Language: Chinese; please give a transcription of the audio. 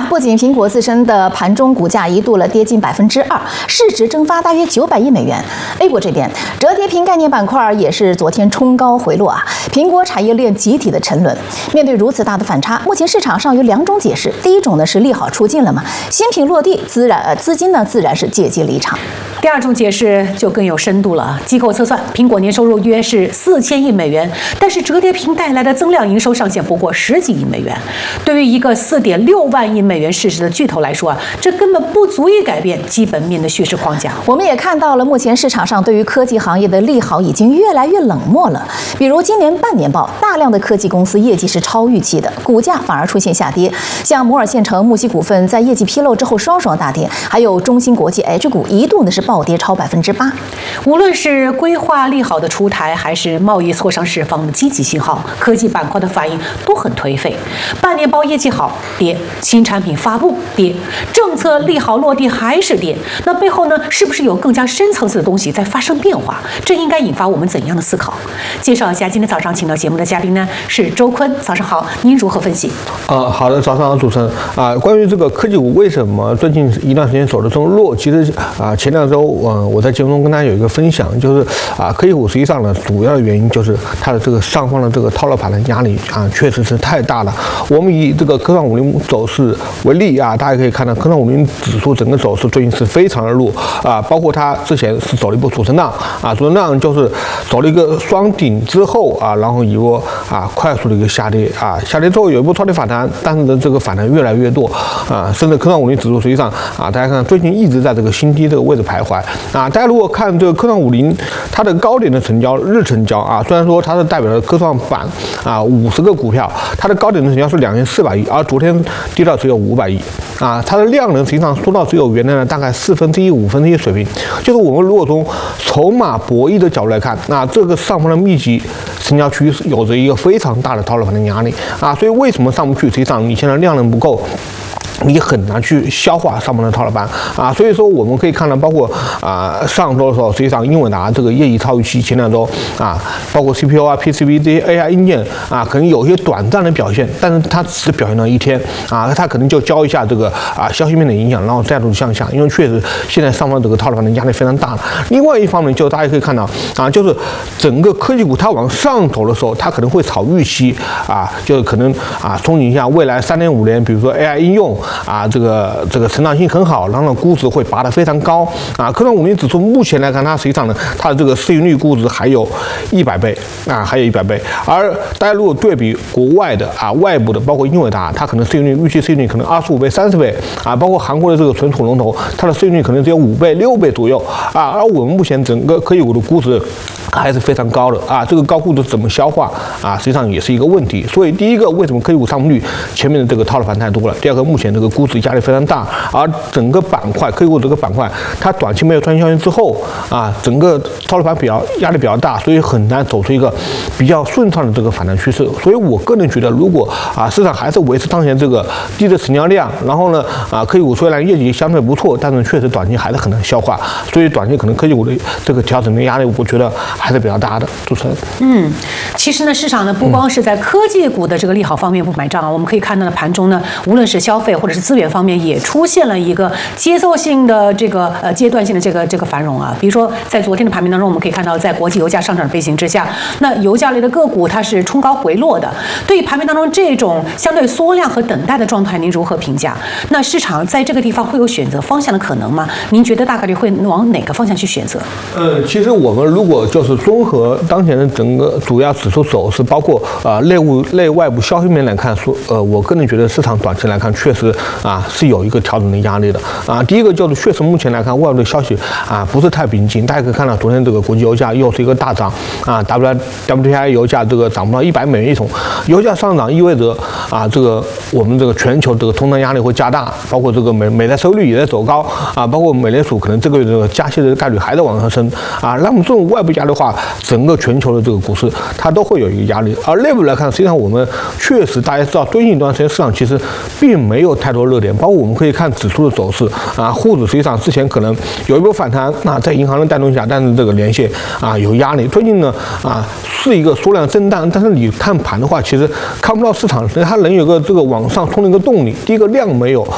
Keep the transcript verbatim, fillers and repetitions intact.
不仅苹果自身的盘中股价一度了跌近百分之二，市值蒸发大约九百亿美元。A 股这边，折叠屏概念板块也是昨天冲高回落啊，苹果产业链集体的沉沦。面对如此大的反差，目前市场上有两种解释：第一种呢是利好出尽了嘛，新品落地，自然呃资金呢自然是借机离场。 第二种解释就更有深度了。机构测算，苹果年收入约是四千亿美元，但是折叠屏带来的增量营收上限不过十几亿美元。对于一个四点六万亿美元市值的巨头来说啊，这根本不足以改变基本面的叙事框架。 我们也看到了，目前市场上对于科技行业的利好已经越来越冷漠了。比如今年半年报，大量的科技公司业绩是超预期的，股价反而出现下跌。像摩尔线程、木犀股份在业绩披露之后双双大跌，还有中芯国际 H 股一度呢是暴跌超百分之八。 无论是规划利好的出台，还是贸易磋商释放的积极信号，科技板块的反应都很颓废。半年报业绩好跌，新产品发布跌，政策利好落地还是跌。那背后呢，是不是有更加深层次的东西在发生变化？这应该引发我们怎样的思考？介绍一下，今天早上请到节目的嘉宾呢是周坤，早上好，您如何分析？ 呃，好的，早上好，主持人啊、呃，关于这个科技股为什么最近一段时间走得这么弱，其实啊、呃，前两周嗯、呃，我在节目中跟大家有一个分享，就是啊、呃，科技股实际上呢，主要的原因就是它的这个上方的这个套牢盘的压力啊，确实是太大了。我们以这个科创五零走势为例啊，大家可以看到科创五零指数整个走势最近是非常的弱啊，包括它之前是走了一波主升浪啊，主升浪就是走了一个双顶之后啊，然后一波啊快速的一个下跌啊，下跌之后有一波超跌反弹，但是呢这个反弹越来越多啊，甚至科创五零指数实际上啊，大家看最近一直在这个新低这个位置徘徊啊。大家如果看这个科创五零它的高点的成交日成交啊，虽然说它是代表了科创板啊五十个股票，它的高点的成交是两千四百亿，而昨天跌到只有五百亿啊，它的量能实际上缩到只有原来的大概四分之一、五分之一水平。就是我们如果从筹码博弈的角度来看，那这个上方的密集成交区有着一个非常大的套牢盘的压力啊，所以为什么上不去？实际上你现在量能不够，你很难去消化上方的套牢盘啊，所以说我们可以看到，包括啊上周的时候，实际上英伟达这个业绩超预期，前两周啊，包括 C P U 啊、P C B 这些 A I 硬件啊，可能有一些短暂的表现，但是它只表现了一天啊，它可能就交一下这个啊消息面的影响，然后再度向下，因为确实现在上方这个套牢盘的压力非常大了。另外一方面，就大家可以看到啊，就是整个科技股它往上走的时候，它可能会炒预期啊，就是可能啊憧憬一下未来三年五年，比如说 A I 应用。啊，这个这个成长性很好，然后呢，估值会拔得非常高啊。科创五零指数目前来看，它实际上呢，它的这个市盈率估值还有一百倍啊，还有一百倍。而大家如果对比国外的啊，外部的，包括英伟达，它可能市盈率预期市盈率可能二十五倍、三十倍啊，包括韩国的这个存储龙头，它的市盈率可能只有五倍、六倍左右啊。而我们目前整个科技股的估值还是非常高的啊，这个高估值怎么消化啊，实际上也是一个问题。所以第一个，为什么科技股上不去？前面的这个套牢盘太多了。第二个，目前这个估值压力非常大，而整个板块科技股这个板块，它短期没有创新效应之后啊，整个套牢盘比较压力比较大，所以很难走出一个比较顺畅的这个反弹趋势。所以我个人觉得，如果啊市场还是维持当前这个低的成交量，然后呢啊科技股虽然业绩相对不错，但是确实短期还是很难消化，所以短期可能科技股的这个调整的压力，我觉得还是比较大的。主持人， 嗯，其实呢，市场呢不光是在科技股的这个利好方面不买账啊，我们可以看到呢，盘中呢，无论是消费或者是资源方面，也出现了一个节奏性的这个呃阶段性的这个这个繁荣啊。比如说，在昨天的盘面当中，我们可以看到，在国际油价上涨的背景之下，那油价类的个股它是冲高回落的。对于盘面当中这种相对缩量和等待的状态，您如何评价？那市场在这个地方会有选择方向的可能吗？您觉得大概率会往哪个方向去选择？ 呃，其实我们如果就是综合当前的整个主要指数走势，包括啊、呃、内部内外部消息面来看，说呃，我个人觉得市场短期来看确实啊是有一个调整的压力的啊。第一个就是确实目前来看，外部的消息啊不是太平静，大家可以看到昨天这个国际油价又是一个大涨啊 ，W W T I 油价这个涨不到一百美元一桶，油价上涨意味着啊这个我们这个全球这个通胀压力会加大，包括这个美美债收益率也在走高啊，包括美联储可能这个月这个加息的概率还在往上升啊。那么这种外部压力的话，整个全球的这个股市它都会有一个压力。而内部来看，实际上我们确实大家知道，最近一段时间市场其实并没有太多热点，包括我们可以看指数的走势啊，沪指实际上之前可能有一波反弹，那在银行的带动下，但是这个连线啊有压力。最近呢啊是一个缩量震荡，但是你看盘的话，其实看不到市场它能有个这个往上冲的一个动力。第一个量没有